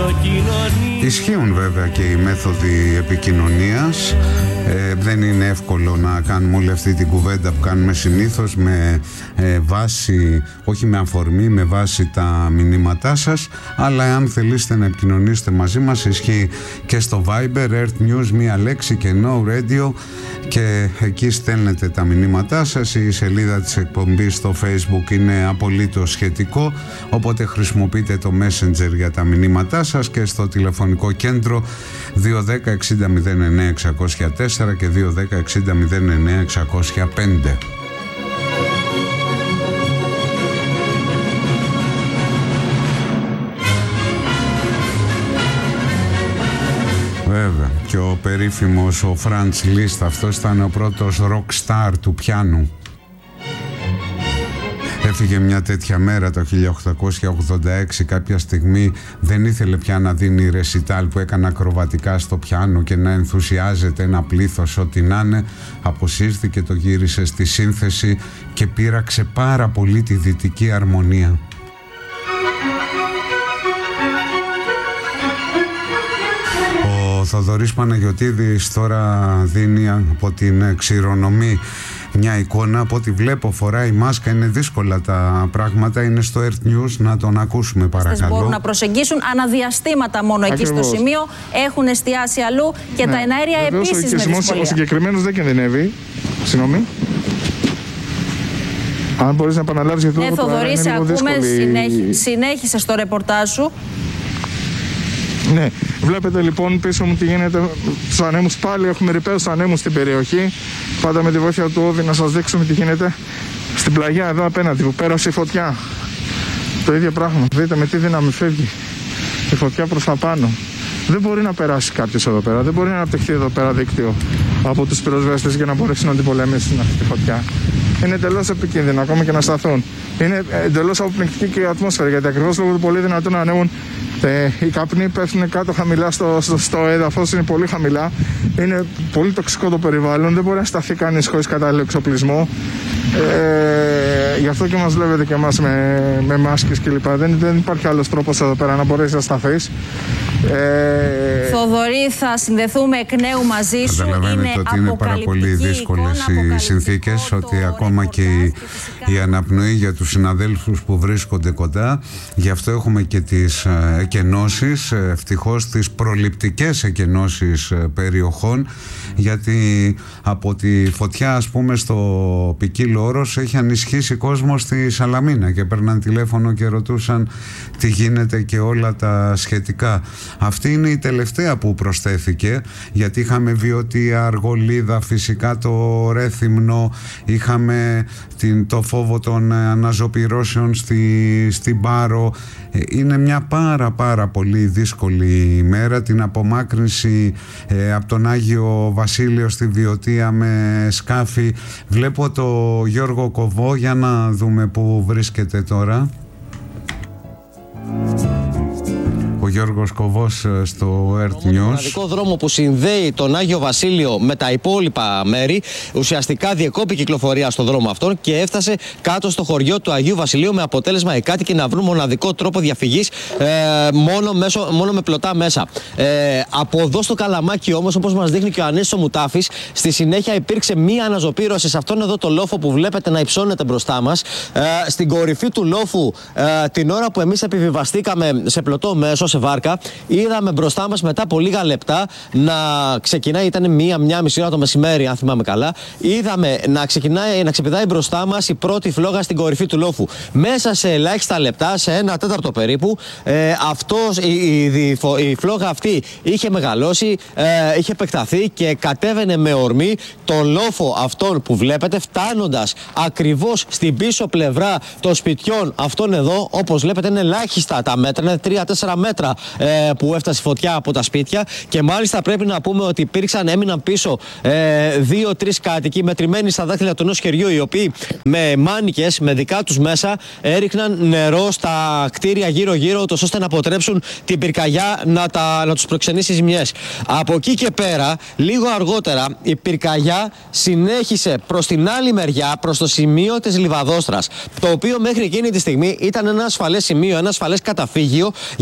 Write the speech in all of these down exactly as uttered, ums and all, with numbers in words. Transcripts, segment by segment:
Ισχύουν βέβαια και οι μέθοδοι επικοινωνίας. Ε, δεν είναι εύκολο να κάνουμε όλη αυτή την κουβέντα που κάνουμε συνήθως με ε, βάση, όχι με αφορμή, με βάση τα μηνύματά σας, αλλά αν θελήσετε να επικοινωνήσετε μαζί μας, ισχύει και στο Viber, Earth News, μία λέξη και No Radio, και εκεί στέλνετε τα μηνύματά σας. Η σελίδα της εκπομπής στο Facebook είναι απολύτως σχετικό, οπότε χρησιμοποιείτε το Messenger για τα μηνύματά σας, και στο τηλεφωνικό κέντρο δύο ένα μηδέν εξήντα μηδέν εννέα εξακόσια τέσσερα και δύο ένα μηδέν εξήντα μηδέν εννέα εξακόσια πέντε. Βέβαια, και ο περίφημος ο Franz Liszt, αυτός ήταν ο πρώτος rock star του πιάνου. Έφυγε μια τέτοια μέρα το χίλια οκτακόσια ογδόντα έξι. Κάποια στιγμή δεν ήθελε πια να δίνει ρεσιτάλ που έκανε ακροβατικά στο πιάνο και να ενθουσιάζεται ένα πλήθος ό,τι να είναι. Αποσύρθηκε, το γύρισε στη σύνθεση και πείραξε πάρα πολύ τη δυτική αρμονία. Ο Θοδωρής Παναγιωτίδης τώρα δίνει από την ξηρονομή μια εικόνα. Από ό,τι βλέπω φοράει μάσκα, είναι δύσκολα τα πράγματα. Είναι στο Earth News, να τον ακούσουμε παρακαλώ. Μπορούν να προσεγγίσουν αναδιαστήματα μόνο. Ακριβώς. Εκεί στο σημείο έχουν εστιάσει αλλού και ναι, τα εναέρια επίσης με δυσκολία. Ο συγκεκριμένος δεν κινδυνεύει. Συγγνώμη. Αν μπορείς να επαναλάβεις για το ναι, Θοδωρή, σε ακούμε. Συνέχι, συνέχισε στο ρεπορτάζ σου. Ναι, βλέπετε λοιπόν πίσω μου τι γίνεται στους ανέμους. Πάλι έχουμε ρηπαίους ανέμους στην περιοχή. Πάντα με τη βοήθεια του Όδη να σας δείξουμε τι γίνεται στην πλαγιά εδώ απέναντι που πέρασε η φωτιά. Το ίδιο πράγμα. Δείτε με τι δύναμη φεύγει η φωτιά προς τα πάνω. Δεν μπορεί να περάσει κάποιος εδώ πέρα. Δεν μπορεί να αναπτυχθεί εδώ πέρα δίκτυο από τους πυροσβέστες για να μπορέσει να αντιπολεμήσουν αυτή τη φωτιά. Είναι εντελώς επικίνδυνο ακόμα και να σταθούν. Είναι εντελώς αποπνικτική και η ατμόσφαιρα, γιατί ακριβώς λόγω του πολύ δυνατού να ανέβουν ε, οι καπνοί πέφτουν κάτω χαμηλά στο, στο, στο έδαφος, είναι πολύ χαμηλά. Είναι πολύ τοξικό το περιβάλλον, δεν μπορεί να σταθεί κανείς χωρίς κατάλληλο εξοπλισμό. Ε, γι' αυτό και μας βλέπετε και εμάς με, με μάσκες κλπ. Δεν, δεν υπάρχει άλλος τρόπος εδώ πέρα να μπορέσει να σταθείς. Ε... Θοδωρή, θα συνδεθούμε εκ νέου μαζί σου. Καταλαβαίνετε ότι είναι πάρα πολύ δύσκολες οι συνθήκες, ότι ακόμα και η, η αναπνοή για τους συναδέλφους που βρίσκονται κοντά. Γι' αυτό έχουμε και τις εκενώσεις, ευτυχώς τις προληπτικές εκενώσεις περιοχών, γιατί από τη φωτιά, ας πούμε, στο Ποικίλο Όρος έχει ανισχύσει κόσμο στη Σαλαμίνα και παίρναν τηλέφωνο και ρωτούσαν τι γίνεται και όλα τα σχετικά. Αυτή είναι η τελευταία που προσθέθηκε, γιατί είχαμε Βιωτία, Αργολίδα, φυσικά το Ρέθυμνο, είχαμε την, το φόβο των αναζωπυρώσεων στη, στην Πάρο. Είναι μια πάρα πάρα πολύ δύσκολη ημέρα. Την απομάκρυνση ε, από τον Άγιο Βασίλειο στη Βιωτία με σκάφη. Βλέπω το Γιώργο Κοβό, για να δούμε που βρίσκεται τώρα. Ο Γιώργος Κοβός στο Earth News. Το μοναδικό δρόμο που συνδέει τον Άγιο Βασίλειο με τα υπόλοιπα μέρη ουσιαστικά διεκόπη κυκλοφορία στον δρόμο αυτόν και έφτασε κάτω στο χωριό του Αγίου Βασιλείου, με αποτέλεσμα οι κάτοικοι να βρουν μοναδικό τρόπο διαφυγής ε, μόνο, μέσω, μόνο με πλωτά μέσα. Ε, από εδώ στο Καλαμάκι όμως, όπως μας δείχνει και ο Ανίσης ο Μουτάφης, στη συνέχεια υπήρξε μία αναζωπήρωση σε αυτόν εδώ το λόφο που βλέπετε να υψώνεται μπροστά μας. Ε, στην κορυφή του λόφου, ε, την ώρα που εμείς επιβιβαστήκαμε σε πλωτό μέσο, σε βάρκα, είδαμε μπροστά μας μετά από λίγα λεπτά να ξεκινάει, ήταν μία, μία μισή ώρα το μεσημέρι, αν θυμάμαι καλά. Είδαμε να ξεκινάει, να ξεπηδάει μπροστά μας η πρώτη φλόγα στην κορυφή του λόφου. Μέσα σε ελάχιστα λεπτά, σε ένα τέταρτο περίπου, ε, αυτός, η, η, η, η φλόγα αυτή είχε μεγαλώσει, ε, είχε επεκταθεί και κατέβαινε με ορμή το λόφο αυτόν που βλέπετε, φτάνοντας ακριβώς στην πίσω πλευρά των σπιτιών αυτών εδώ. Όπως βλέπετε, είναι ελάχιστα τα μέτρα, είναι τρία τέσσερα μέτρα ε, που έφτασε φωτιά από τα σπίτια, και μάλιστα πρέπει να πούμε ότι υπήρξαν, έμειναν πίσω ε, δύο-τρεις κάτοικοι μετρημένοι στα δάχτυλα του ενός χεριού, οι οποίοι με μάνικες, με δικά τους μέσα, έριχναν νερό στα κτίρια γύρω-γύρω, ώστε να αποτρέψουν την πυρκαγιά να, τα, να τους προξενήσει ζημιές. Από εκεί και πέρα, λίγο αργότερα, η πυρκαγιά συνέχισε προς την άλλη μεριά, προς το σημείο της Λιβαδόστρας, το οποίο μέχρι εκείνη τη στιγμή ήταν ένα ασφαλές σημείο, ένα ασφαλές καταφύγιο για τους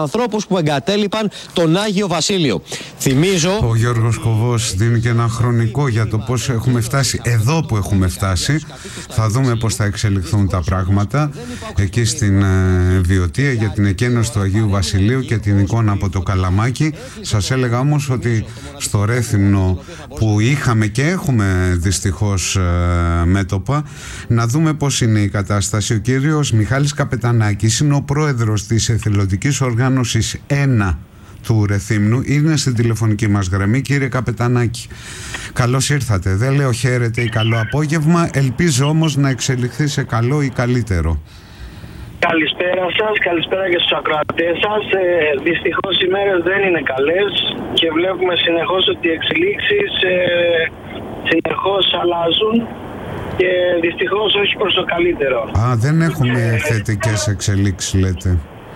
ανθρώπους που εγκατέλειπαν τον Άγιο Βασίλειο. Θυμίζω... Ο Γιώργος Κοβός δίνει και ένα χρονικό για το πώς έχουμε φτάσει εδώ που έχουμε φτάσει. Θα δούμε πώς θα εξελιχθούν τα πράγματα εκεί στην ε, Βιωτία για την εκένωση του Αγίου Βασιλείου και την εικόνα από το Καλαμάκι. Σας έλεγα όμως ότι στο Ρέθυμνο που είχαμε και έχουμε δυστυχώς ε, μέτωπα, να δούμε πώς είναι η κατάσταση. Ο κύριος Μιχάλης Καπετανάκης είναι ο πρόεδρος της εθελοντικής οργάνωσης ένα του Ρεθύμνου, είναι στην τηλεφωνική μας γραμμή. Κύριε Καπετανάκη, καλώς ήρθατε. Δεν λέω χαίρετε ή καλό απόγευμα, ελπίζω όμως να εξελιχθεί σε καλό ή καλύτερο. Καλησπέρα σας, καλησπέρα και στους ακροατές σας. Ε, δυστυχώς οι μέρες δεν είναι καλές και βλέπουμε συνεχώς ότι οι εξελίξεις ε, συνεχώς αλλάζουν και δυστυχώς όχι προς το καλύτερο. Α, δεν έχουμε θετικές εξελίξεις λέτε.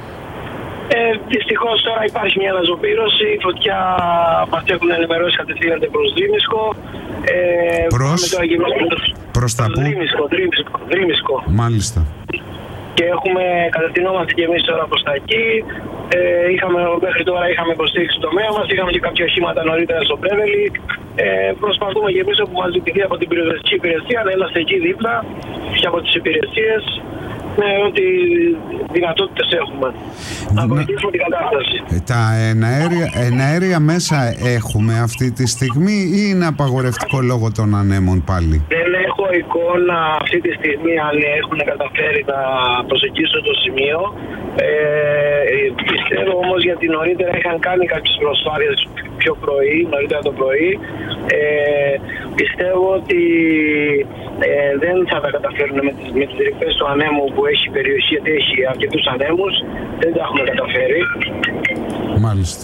Ε, δυστυχώς τώρα υπάρχει μια αναζωπήρωση, η φωτιά μας έχουν ενημερώσει κατευθύνεται προς Δρίμισκο. Ε, προς, προς τα πού? Δρίμισκο, Δρίμισκο, Δρίμισκο. Μάλιστα. Και έχουμε, κατευθυνόμαστε και εμείς τώρα προς τα εκεί. Ε, είχαμε, μέχρι τώρα είχαμε υποστήριξει το τομέα μας, είχαμε και κάποια οχήματα νωρίτερα στο Πρέβελη. Ε, προσπαθούμε και εμείς όπου μας ζητηθεί από την πυροσβεστική υπηρεσία να είμαστε εκεί δίπλα και από τις υπηρεσίες με ό,τι δυνατότητες έχουμε. Να βοηθήσουμε την κατάσταση. Τα εναέρια, εναέρια μέσα έχουμε αυτή τη στιγμή ή είναι απαγορευτικό λόγω των ανέμων πάλι? Δεν έχω εικόνα αυτή τη στιγμή αν έχουν καταφέρει να προσεγγίσουν το σημείο. Ε, πιστεύω όμως γιατί νωρίτερα είχαν κάνει κάποιες προσπάθειες πιο πρωί, νωρίτερα το πρωί. Ε, πιστεύω ότι ε, δεν θα τα καταφέρουν με τις, με τις ρηπές του ανέμου που έχει η περιοχή, γιατί έχει αρκετούς ανέμους. Δεν τα έχουμε καταφέρει. Μάλιστα.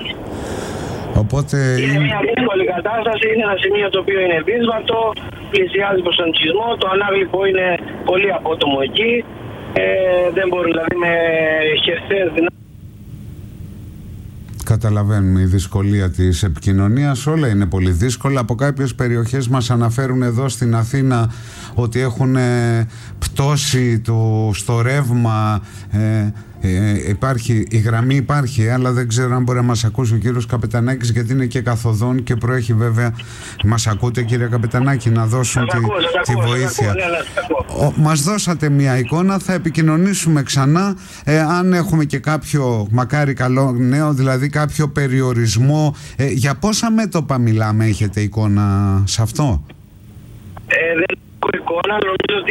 Οπότε... Είναι μια δύσκολη κατάσταση, είναι ένα σημείο το οποίο είναι δύσβατο, πλησιάζει προς τον οικισμό, το ανάγλυπο είναι πολύ απότομο εκεί, ε, δεν μπορεί δηλαδή με χερσαίες δυνάμεις. Καταλαβαίνουμε η δυσκολία της επικοινωνίας, όλα είναι πολύ δύσκολα. Από κάποιες περιοχές μας αναφέρουν εδώ στην Αθήνα ότι έχουν πτώσει το, στο ρεύμα. Ε, ε, υπάρχει, η γραμμή υπάρχει, αλλά δεν ξέρω αν μπορεί να μας ακούσει ο κύριος Καπετανάκης, γιατί είναι και καθοδόν και προέχει βέβαια. Μας ακούτε κύριε Καπετανάκη, να δώσουν τη, ακούω, τη ακούω, βοήθεια. Ακούω, ο, μας δώσατε μια εικόνα, θα επικοινωνήσουμε ξανά ε, αν έχουμε και κάποιο μακάρι καλό νέο, δηλαδή κάποιο περιορισμό. Ε, για πόσα μέτωπα μιλάμε, έχετε εικόνα σε αυτό? Ε, δεν έχω εικόνα, νομίζω ότι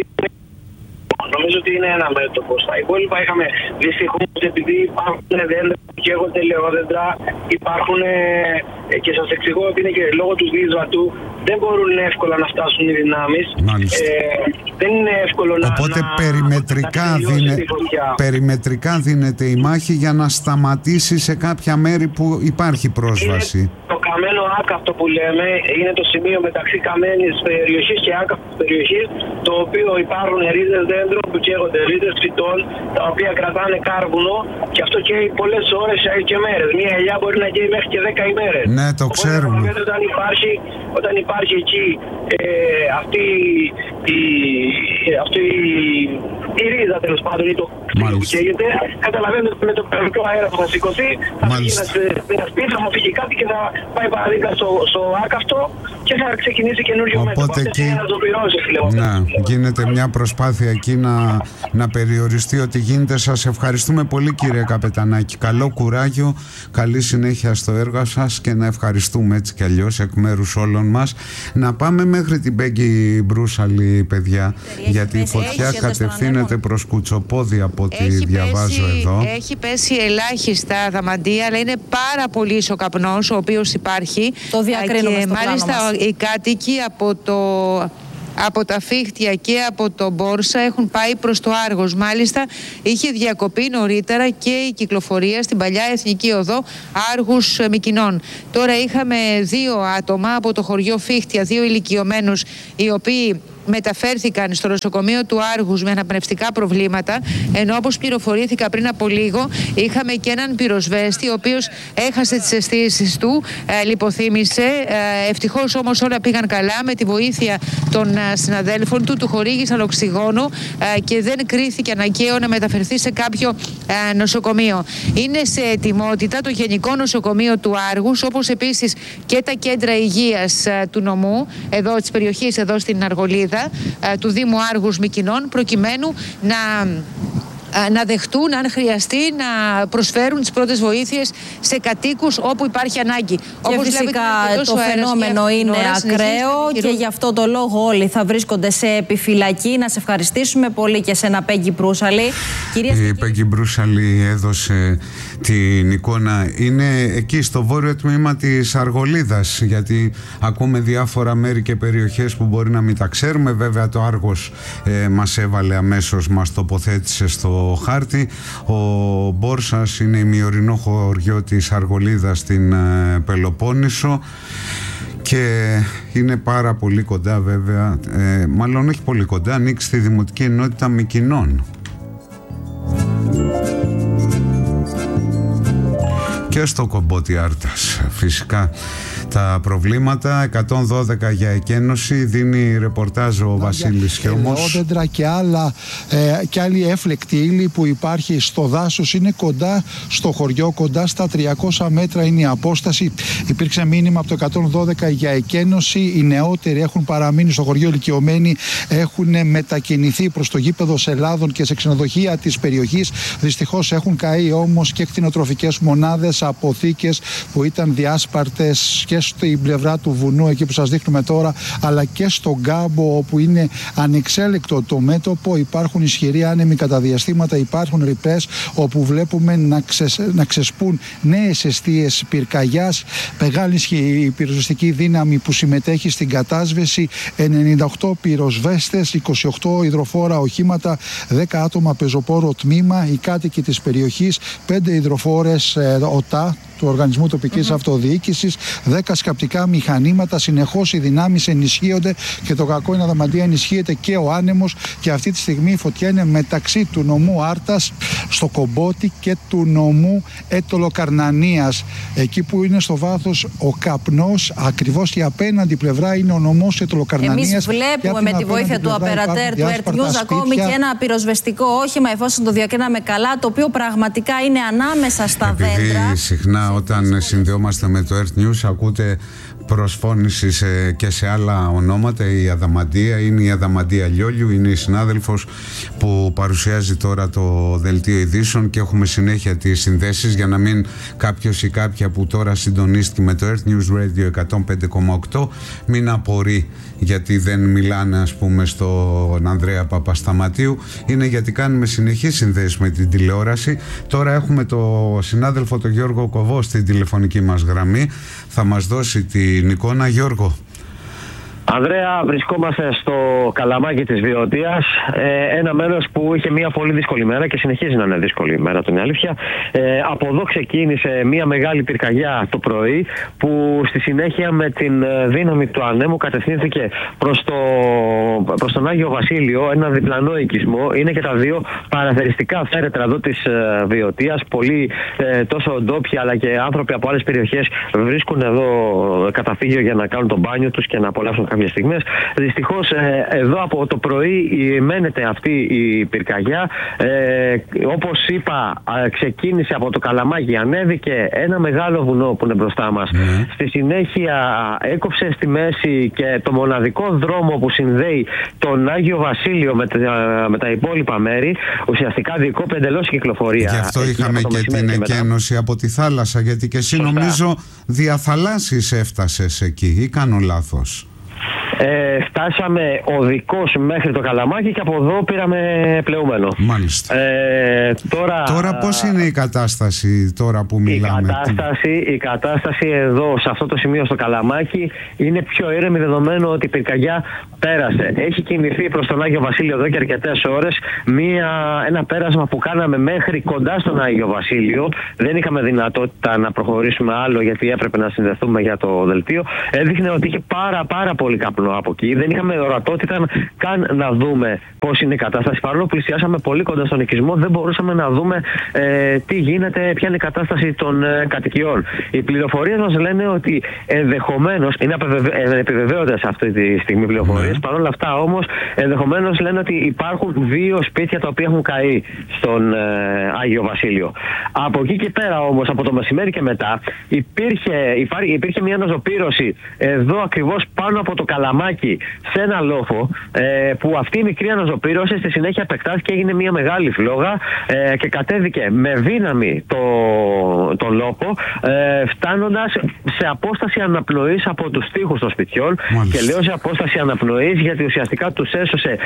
Νομίζω ότι είναι ένα μέτωπο. Στα υπόλοιπα είχαμε δυστυχώς, επειδή υπάρχουν δέντρα που καίγονται λεόδεντρα, υπάρχουν ε, και σας εξηγώ ότι είναι και λόγω του δύσβατου, δεν μπορούν εύκολα να φτάσουν οι δυνάμεις. Ε, δεν είναι εύκολο να. Οπότε να, περιμετρικά, να δίνε, περιμετρικά δίνεται η μάχη για να σταματήσει σε κάποια μέρη που υπάρχει πρόσβαση. Είναι το καμένο άκαυτο που λέμε, είναι το σημείο μεταξύ καμένης περιοχής και άκαυτης περιοχής, το οποίο υπάρχουν ρίζες δέντρων που καίγονται, ρίζες φυτών, τα οποία κρατάνε κάρβουνο και αυτό καίει πολλές ώρες και μέρες. Μία ελιά μπορεί να καίει μέχρι και δέκα ημέρες. Ναι, το Οπότε, ξέρουμε. Όταν υπάρχει, όταν υπάρχει εκεί ε, αυτή, η, αυτή η ρίζα, τέλος πάντων, ή το που καίγεται, καταλαβαίνετε ότι με το περνικό αέρα που θα σηκωθεί, θα φύγει ένα σπίτι, θα μου φύγει κάτι και θα πάει παραδείγμα στο, στο άκαυτο και θα ξεκινήσει καινούριο μέτωπο. Οπότε εκεί να γίνεται μια προσπάθεια εκεί να, να περιοριστεί ό,τι γίνεται. Σας ευχαριστούμε πολύ κύριε Καπετανάκη. Καλό κουράγιο, καλή συνέχεια στο έργο σας και να ευχαριστούμε έτσι κι αλλιώς εκ μέρους όλων μας. Να πάμε μέχρι την Πέγγι Μπρούσαλη, παιδιά, έχει γιατί πέσει, η φωτιά κατευθύνεται προς Κουτσοπόδι από ό,τι διαβάζω πέσει, εδώ. Έχει πέσει ελάχιστα δαμαντία, αλλά είναι πάρα πολύ ο καπνός ο οποίος υπάρχει. Το διακρίνουμε στο πλάνο μας. Μάλιστα οι κάτοικοι από το... από τα Φίχτια και από το Μπόρσα έχουν πάει προς το Άργος. Μάλιστα είχε διακοπεί νωρίτερα και η κυκλοφορία στην παλιά Εθνική Οδό Άργους Μυκηνών. Τώρα είχαμε δύο άτομα από το χωριό Φίχτια, δύο ηλικιωμένους, οι οποίοι μεταφέρθηκαν στο νοσοκομείο του Άργους με αναπνευστικά προβλήματα, ενώ όπως πληροφορήθηκα πριν από λίγο είχαμε και έναν πυροσβέστη ο οποίος έχασε τις αισθήσεις του, ε, λιποθύμησε. Ε, ευτυχώς όμως όλα πήγαν καλά. Με τη βοήθεια των ε, συναδέλφων του του χορήγησαν οξυγόνο ε, και δεν κρίθηκε αναγκαίο να μεταφερθεί σε κάποιο ε, νοσοκομείο. Είναι σε ετοιμότητα το Γενικό Νοσοκομείο του Άργους, όπως επίσης και τα κέντρα υγείας ε, του νομού, εδώ της περιοχής, εδώ στην Αργολίδα, ε, του Δήμου Άργους Μυκηνών, προκειμένου να να δεχτούν, αν χρειαστεί, να προσφέρουν τις πρώτες βοήθειες σε κατοίκους όπου υπάρχει ανάγκη. Και όπως φυσικά το φαινόμενο είναι ακραίο και γι' αυτό το λόγο όλοι θα βρίσκονται σε επιφυλακή. Να σε ευχαριστήσουμε πολύ και σε ένα Πέγγι Μπρούσαλη. Η Πέγγι Μπρούσαλη έδωσε την εικόνα. Είναι εκεί στο βόρειο τμήμα της Αργολίδας, γιατί ακούμε διάφορα μέρη και περιοχές που μπορεί να μην τα ξέρουμε. Βέβαια το Άργος ε, μας έβαλε αμέσως, μας τοποθέτησε στο χάρτη. Ο Μπόρσας είναι ημιορεινό χωριό της Αργολίδας στην ε, Πελοπόννησο και είναι πάρα πολύ κοντά, βέβαια, ε, μάλλον όχι πολύ κοντά, ανήκει στη Δημοτική Ενότητα Μυκηνών. Και στο Κομπότι Άρτας φυσικά τα προβλήματα. Εκατόν δώδεκα για εκένωση, δίνει ρεπορτάζ ο Βασίλης Χιώμος. Ελαιόδεντρα και, άλλα, ε, και άλλη έφλεκτη ύλη που υπάρχει στο δάσος, είναι κοντά στο χωριό, κοντά στα τριακόσια μέτρα είναι η απόσταση. Υπήρξε μήνυμα από το εκατόν δώδεκα για εκένωση. Οι νεότεροι έχουν παραμείνει στο χωριό, ηλικιωμένοι έχουν μετακινηθεί προς το γήπεδο Σελάδων και σε ξενοδοχεία της περιοχής. Δυστυχώς έχουν καεί όμως και κτηνοτροφικές μονάδες, αποθήκες που ήταν διάσπαρτες και στην πλευρά του βουνού, εκεί που σας δείχνουμε τώρα, αλλά και στον κάμπο, όπου είναι ανεξέλεκτο το μέτωπο. Υπάρχουν ισχυροί άνεμοι κατά διαστήματα, υπάρχουν ρηπές όπου βλέπουμε να, ξεσ, να ξεσπούν νέες εστίες πυρκαγιάς. Μεγάλη η πυροσβεστική δύναμη που συμμετέχει στην κατάσβεση, ενενήντα οκτώ πυροσβέστες, είκοσι οκτώ υδροφόρα οχήματα, δέκα άτομα πεζοπόρο τμήμα, οι κάτοικοι της περιοχής, πέντε υδροφόρες ε, ΟΤΑ του Οργανισμού Τοπικής mm-hmm. Αυτοδιοίκησης, δέκα σκαπτικά μηχανήματα. Συνεχώς οι δυνάμεις ενισχύονται και το κακό είναι αδαμαντία, ενισχύεται και ο άνεμος, και αυτή τη στιγμή η φωτιά είναι μεταξύ του νομού Άρτας στο Κομπότι και του νομού Έτολο-Καρνανίας, εκεί που είναι στο βάθος ο καπνός. Ακριβώς η απέναντι πλευρά είναι ο νομός Έτολο-Καρνανίας. Εμείς βλέπουμε με τη βοήθεια του απερατέρ του Earth News ακόμη και ένα πυροσβεστικό όχημα, εφόσον το διακρίναμε καλά, το οποίο πραγματικά είναι ανάμεσα στα Επειδή δέντρα. Συχνά όταν συνδεόμαστε με το Earth News ακούτε προσφώνηση σε, και σε άλλα ονόματα. Η Αδαμαντία είναι η Αδαμαντία Λιόλιου, είναι η συνάδελφος που παρουσιάζει τώρα το δελτίο ειδήσεων και έχουμε συνέχεια τις συνδέσεις, για να μην κάποιος ή κάποια που τώρα συντονίστηκε με το Earth News Radio εκατόν πέντε κόμμα οκτώ μην απορεί γιατί δεν μιλάνε, ας πούμε, στον Ανδρέα Παπασταματίου. Είναι γιατί κάνουμε συνεχείς συνδέσεις με την τηλεόραση. Τώρα έχουμε το συνάδελφο τον Γιώργο Κοβό στην τηλεφωνική μας γραμμή. Θα μας δώσει την εικόνα. Γιώργο. Ανδρέα, βρισκόμαστε στο Καλαμάκι της Βιωτίας, ε, ένα μέρος που είχε μια πολύ δύσκολη μέρα και συνεχίζει να είναι δύσκολη η μέρα, το είναι αλήθεια. Ε, από εδώ ξεκίνησε μια μεγάλη πυρκαγιά το πρωί, που στη συνέχεια με την δύναμη του ανέμου κατευθύνθηκε προς, το, προς τον Άγιο Βασίλειο, ένα διπλανό οικισμό. Είναι και τα δύο παραθεριστικά φέρετρα εδώ της ε, Βιωτίας. Πολλοί, ε, τόσο ντόπιοι αλλά και άνθρωποι από άλλες περιοχές, βρίσκουν εδώ καταφύγιο για να κάνουν το μπάνιο τους και να απολαύσουν κάποιες στιγμές. Δυστυχώς ε, εδώ από το πρωί μένεται αυτή η πυρκαγιά. Ε, όπως είπα, ξεκίνησε από το Καλαμάκι, ανέβηκε ένα μεγάλο βουνό που είναι μπροστά μας. Mm. Στη συνέχεια έκοψε στη μέση και το μοναδικό δρόμο που συνδέει τον Άγιο Βασίλειο με τα, με τα υπόλοιπα μέρη. Ουσιαστικά διεκόπη εντελώς η κυκλοφορία. Γι' αυτό είχαμε και την εκένωση από τη θάλασσα, γιατί και εσύ Σωστά. νομίζω διαθαλάσσης έφτασες εκεί, ή κάνω λάθος? Ε, φτάσαμε οδικός μέχρι το Καλαμάκι και από εδώ πήραμε πλεούμενο. Μάλιστα. Ε, τώρα, τώρα πώς είναι η κατάσταση τώρα που μιλάμε? Η κατάσταση, η κατάσταση εδώ σε αυτό το σημείο στο Καλαμάκι είναι πιο ήρεμη, δεδομένου ότι η πυρκαγιά πέρασε. Έχει κινηθεί προς τον Άγιο Βασίλειο εδώ και αρκετές ώρες. Μία, ένα πέρασμα που κάναμε μέχρι κοντά στον Άγιο Βασίλειο. Δεν είχαμε δυνατότητα να προχωρήσουμε άλλο, γιατί έπρεπε να συνδεθούμε για το δελτίο. Έδειχνε ότι είχε πάρα πάρα πολύ καπνό πάνω από εκεί. Δεν είχαμε ορατότητα καν να δούμε πώς είναι η κατάσταση. Παρόλο που πλησιάσαμε πολύ κοντά στον οικισμό, δεν μπορούσαμε να δούμε ε, τι γίνεται, ποια είναι η κατάσταση των ε, κατοικιών. Οι πληροφορίες μας λένε ότι ενδεχομένως, είναι επιβεβαίωτες αυτή τη στιγμή πληροφορίες, mm. παρόλα αυτά όμως ενδεχομένως λένε ότι υπάρχουν δύο σπίτια τα οποία έχουν καεί στον ε, Άγιο Βασίλειο. Από εκεί και πέρα όμως, από το μεσημέρι και μετά, υπήρχε, υπάρ, υπήρχε μια αναζωπήρωση εδώ ακριβώς πάνω από το Καλαμάκι, σε ένα λόφο, ε, που αυτή η μικρή αναζωπήρωση στη συνέχεια επεκτάθηκε, έγινε μια μεγάλη φλόγα ε, και κατέβηκε με δύναμη το, το λόφο, ε, φτάνοντας σε απόσταση αναπνοής από τους τοίχους των σπιτιών. Μάλιστα. Και λέω σε απόσταση αναπνοής γιατί ουσιαστικά τους έσωσε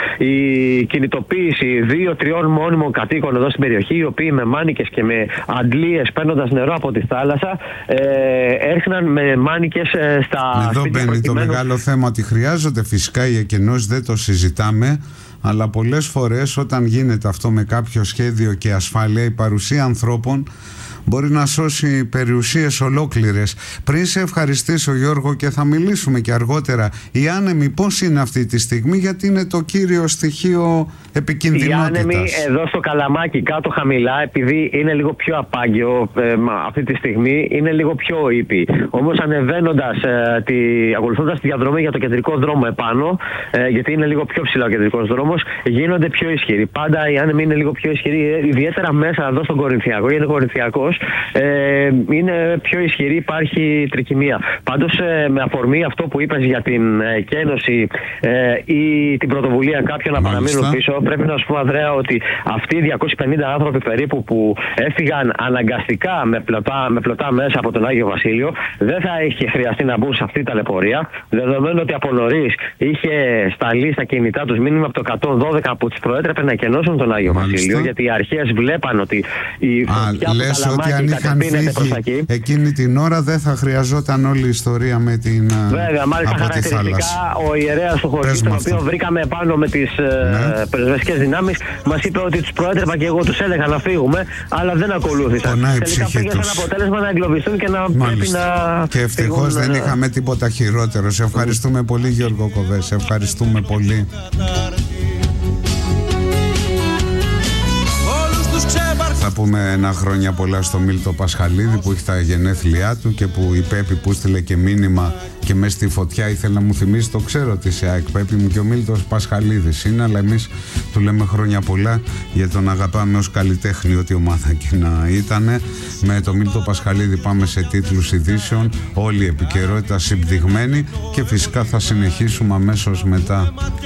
η κινητοποίηση δύο-τριών μόνιμων κατοίκων εδώ στην περιοχή, οι οποίοι με μάνικες και με αντλίες, παίρνοντας νερό από τη θάλασσα, ε, έρχονταν με μάνικες ε, στα εδώ σπίτια. Εδώ μπαίνει το μεγάλο θέμα, ότι χρειάζονται φυσικά οι εκενώσεις, δεν το συζητάμε, αλλά πολλές φορές όταν γίνεται αυτό με κάποιο σχέδιο και ασφάλεια, η παρουσία ανθρώπων μπορεί να σώσει περιουσίες ολόκληρες. Πριν σε ευχαριστήσω, Γιώργο, και θα μιλήσουμε και αργότερα, οι άνεμοι πώς είναι αυτή τη στιγμή, γιατί είναι το κύριο στοιχείο επικινδυνότητας. Οι άνεμοι εδώ στο Καλαμάκι κάτω χαμηλά, επειδή είναι λίγο πιο απάγειο ε, αυτή τη στιγμή, είναι λίγο πιο ήπιοι. Όμως ανεβαίνοντας, ε, τη, ακολουθώντας τη διαδρομή για το κεντρικό δρόμο επάνω, ε, γιατί είναι λίγο πιο ψηλά ο κεντρικός δρόμος, γίνονται πιο ισχυροί. Πάντα οι άνεμοι είναι λίγο πιο ισχυροί, ιδιαίτερα μέσα εδώ στον Κορινθιακό, γιατί είναι Κορινθιακός, ε, είναι πιο ισχυρή, υπάρχει τρικυμία. Πάντως, ε, με αφορμή αυτό που είπες για την ε, κένωση ε, ή την πρωτοβουλία κάποιων να παραμείνουν πίσω, πρέπει να σου πω, Ανδρέα, ότι αυτοί οι διακόσιοι πενήντα άνθρωποι περίπου που έφυγαν αναγκαστικά με πλωτά, με πλωτά μέσα από τον Άγιο Βασίλειο, δεν θα είχε χρειαστεί να μπουν σε αυτή την ταλαιπωρία, δεδομένου ότι από νωρίς είχε σταλεί στα κινητά τους μήνυμα από το εκατόν δώδεκα που τους προέτρεπε να κενώσουν τον Άγιο Μάλιστα. Βασίλειο, γιατί οι αρχές βλέπαν ότι η φωτιά που ότι αν είχαν φύγει εκείνη την ώρα δεν θα χρειαζόταν όλη η ιστορία με την Βέβαια, μάλιστα χαρακτηριστικά ο ιερέας του χωριού, τον οποίο βρήκαμε πάνω με τις ναι. πυροσβεστικές δυνάμεις, μας είπε ότι τους προέτρεπα και εγώ τους έλεγα να φύγουμε, αλλά δεν ακολούθησαν. Τελικά πήγε σαν αποτέλεσμα να εγκλωβιστούν και να Μάλιστα. πρέπει να. Και ευτυχώς δεν είχαμε τίποτα χειρότερο. Σε ευχαριστούμε πολύ, Γιώργο Κοβέ. Σε ευχαριστούμε πολύ. Θα πούμε ένα χρόνια πολλά στο Μίλτο Πασχαλίδη που έχει τα γενέθλιά του και που η Πέπη που στείλε και μήνυμα και μέσα στη φωτιά ήθελε να μου θυμίσει, το ξέρω ότι σε ΑΕΚ Πέπη μου, και ο Μίλτος Πασχαλίδης είναι, αλλά εμείς του λέμε χρόνια πολλά γιατί τον αγαπάμε ως καλλιτέχνη, ό,τι ομάδα και να ήτανε. Με το Μίλτο Πασχαλίδη πάμε σε τίτλους ειδήσεων, όλη η επικαιρότητα συμπτυγμένη, και φυσικά θα συνεχίσουμε αμέσως μετά.